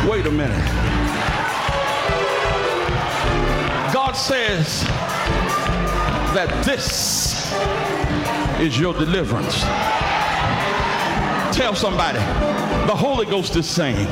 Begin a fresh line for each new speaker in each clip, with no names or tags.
Wait a minute. God says that this is your deliverance. Tell somebody, the Holy Ghost is saying,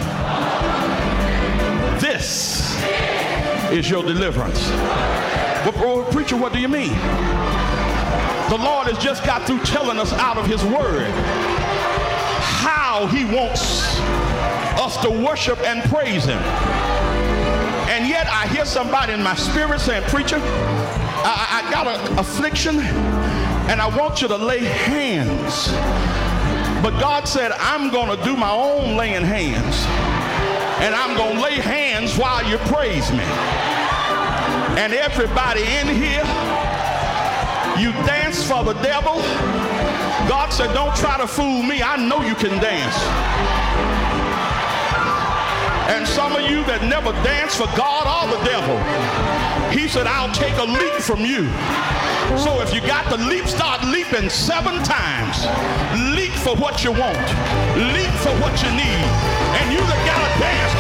this is your deliverance. But preacher, what do you mean? The Lord has just got through telling us out of his word how he wants us to worship and praise him. And yet I hear somebody in my spirit saying, preacher, I got an affliction and I want you to lay hands. But God said, I'm going to do my own laying hands. And I'm going to lay hands while you praise me. And everybody in here, you dance for the devil. God said, don't try to fool me. I know you can dance. And some of you that never danced for God or the devil, he said, I'll take a leap from you. So if you got to leap, start leaping 7 times. Leap for what you want. Leap for what you need. And you that got to dance